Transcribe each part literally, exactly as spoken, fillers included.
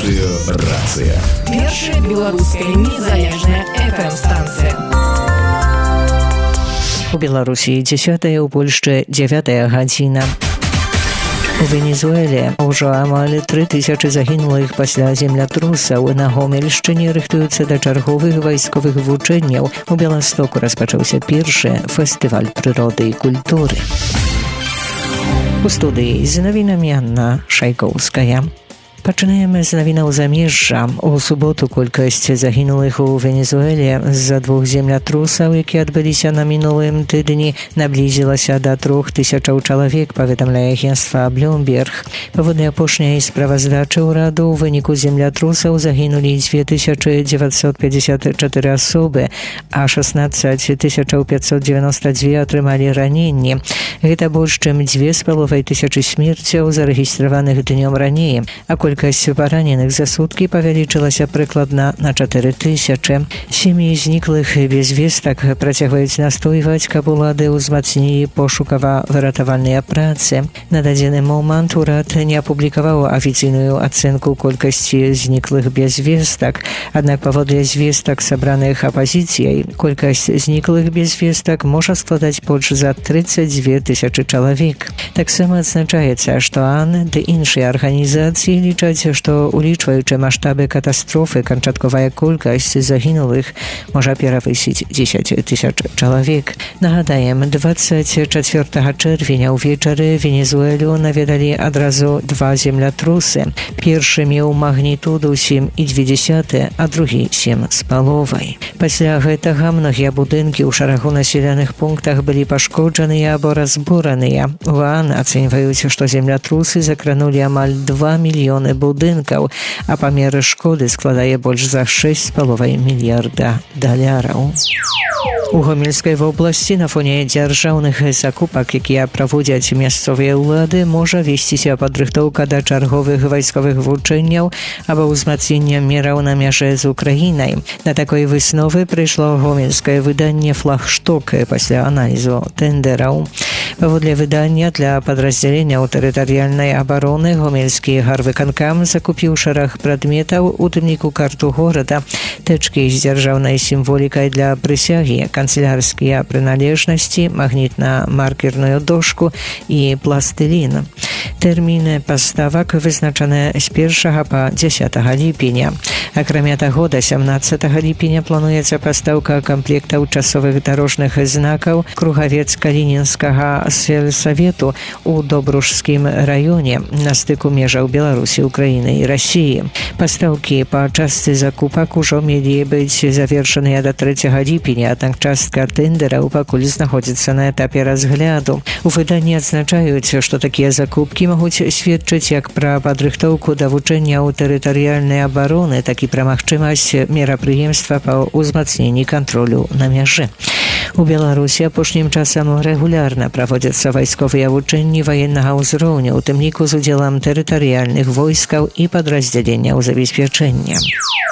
Радыёрацыя. Першая беларуская незалежная эф эм-станцыя. У Беларусі дзесятая, у Польшчы дзевятая гадзіна. У Венесуэле ўжо амаль тры тысячы загінулых пасля землятрусаў. На Гомельшчыне рыхтуюцца да чарговых вайсковых вучэнняў. У Беластоку распачаўся першы фестываль прыроды і культуры. У студыі з навінамі Анна Шайкоўская. Пачынаем з навінаў замежжа. У суботу колькасць загінулых у Венесуэле з-за двух землятрусаў, які адбыліся на мінулым тыдні, наблізілася да трох тысячаў чалавек, паведамляе агенцтва Bloomberg. Паводле апошняй справаздачы ўраду, у выніку землятрусаў загінулі дзве тысячы дзевяцьсот пятьдесят чатыры асобы, а шаснаццаць тысячаў пятьсот девяносто два атрымалі раненні. Гэта больш чым дзве з паловай тысячы смерцяў, зарэгістраваных днём раней, а колькасць параненых за суткі павялічылася прыкладна на чатыры тысячы. Сем'і зніклых без вестак працягваюць настойваць, каб улады ўзмацнілі пошукава-выратавальныя працы. На дадзены момант урад не апублікаваў афіцыйную ацэнку колькасці зніклых без вестак, аднак паводле звестак, сабраных апазіцыяй, колькасць зніклых без вестак можа складаць больш за тридцать две тысячы чалавек. Таксама адзначаецца, што АН ды іншыя арганізацыі лічаць, што, улічваючы маштабы катастрофы, канчатковая колькасць загінулых можа перавысіць дзесяць тысяч чалавек. Нагадаем, двадцать чацвёртага чэрвеня ўвечары Венесуэлю наведалі адразу два землятрусы. Першы меў магнітуду сем і дзве дзесятых, а другі сем з паловай. Пасля гэтага многія будынкі ў шэрагу населеных пунктах былі пашкоджаныя або разбураныя. У АН ацэньваюць, што землятрусы закранулі амаль два мільёны будынкаў, а памер шкоды складае больш за шэсць з паловай мільярда даляраў. У Гомельскай вобласці на фоне дзяржаўных закупак, якія праводзяць мясцовыя ўлады, можа весціся падрыхтоўка да чарговых вайсковых вучэнняў або ўзмацнення мераў на мяжы з Украінай. На такой высновы прыйшло гомельскае выданне «Флагшток» пасля аналізу тэндэраў. Паводле выдання, для падраздзялення ў тэрытарыяльнай абароны гомельскі гарвыканкам закупіў шэраг прадметаў, у тым ліку карту горада, тэчкі з дзяржаўнай сімволікай для прысягі, канцелярскія прыналежнасці, магнітна-маркерную дошку і пластылін. Тэрміны паставак вызначаны з першага па дзясятага ліпеня. Акрамя таго, да сямнаццатага ліпеня плануецца пастаўка камплектаў часовых дарожных знакаў Кругавец-Калінінскага сельсавету у Добружскім раёне на стыку межаў Беларусі, Украіны і Расіі. Пастаўкі па частцы закупак ужо мелі быць завершаныя да трэцяга ліпеня, аднак частка тэндэраў пакуль знаходзіцца на этапе разгляду. У выданні адзначаюць, што такія закупкі могуць сведчыць як пра падрыхтоўку да вучэння ў тэрытарыяльнай абароны, так і пра магчымасць мерапрыемства па ўзмацненні кантролю на мяжы. У Беларусі апошнім часам рэгулярна праводзяцца вайсковыя вучэнні ваеннага ўзроўню, у тым ліку з удзелам тэрытарыяльных войскаў і падраздзяленняў забеспячэння.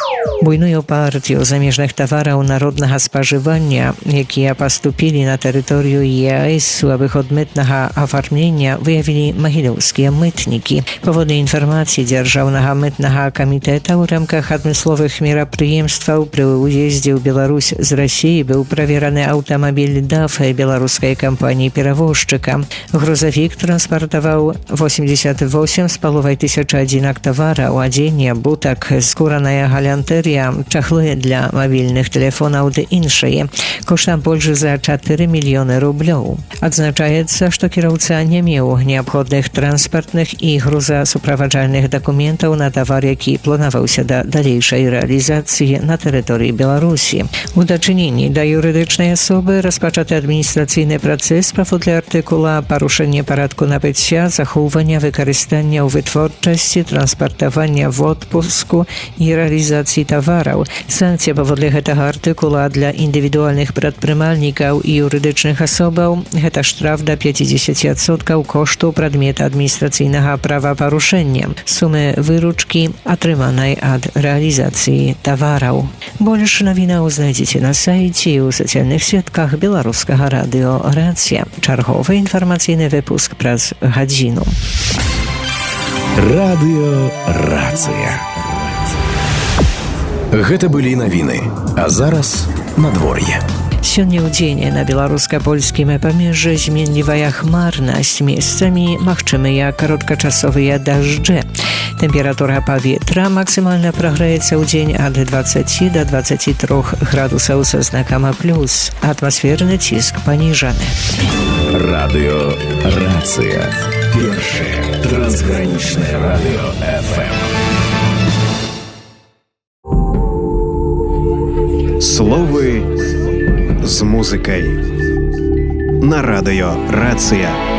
Буйную партію замежных тавараў народнага спажывання, якія паступілі на тэрыторыю ЕАЭС слабых ад мытнага афармлення, выявілі магілёўскія мытнікі. Паводле інфармацыі дзяржаўнага мытнага камітэта, ў рамках адмысловых мерапрыемстваў пры ўездзе ў Беларусь з Расіі быў правераны аўтамабіль даф беларускай кампаніі-перавозчыка. Грузавік транспартаваў восемьдесят восемь з паловай тысячы адзінак тавараў, адзенне, бутак, скураная галянтэрія, чахлы для мабільных тэлефонаў ды іншыя. Коштам больш за чатыры мільёны рублёў. Адзначаецца, што кіроўца не меў неабходных транспартных і грузасуправаджальных дакументаў на тавар, які планаваўся да далейшай рэалізацыі на тэрыторыі Беларусі. У дачыненні да юрыдычнай асобы распачаты адміністрацыйны працэс паводле артыкула «Парушэнне парадку набыцця, захоўвання, выкарыстання ў вытворчасці, транспартавання в отпуску і рэалізацыі тавараў». Санкцыя паводле гэтага артыкула для індывідуальных прадпрымальнікаў і юрыдычных асобаў – гэта штраф да пятьдесят адсоткаў кошту прадмета адміністрацыйнага правапарушэння, сумы выручкі, атрыманай ад рэалізацыі тавараў. Больш навінаў знайдзеце на сайце і ў сацыяльных сетках беларускага радыё «Рацыя». Чарговы інфармацыйны выпуск праз гадзіну. Радыё «Рацыя». Гэта былі навіны. А зараз надвор'е. Сёння ў дзень на беларуска-польскім памежжы зменлівая хмарнасць, месцамі магчымыя кароткачасовыя дажджы. Тэмпература паветра максімальна прагрэецца ў дзень ад дваццаці да дваццаці трох градусаў са знакам плюс. Атмасферны ціск паніжаны. Радыё «Рацыя». Першае трансгранічнае радыё эф эм. Словы з музыкай на радыё «Рацыя».